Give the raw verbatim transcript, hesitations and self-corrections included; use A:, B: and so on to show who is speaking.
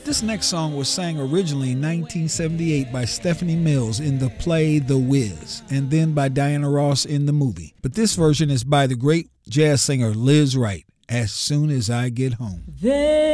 A: This next song was sang originally in nineteen seventy-eight by Stephanie Mills in the play The Wiz, and then by Diana Ross in the movie. But this version is by the great jazz singer Liz Wright, As Soon As I Get Home.
B: There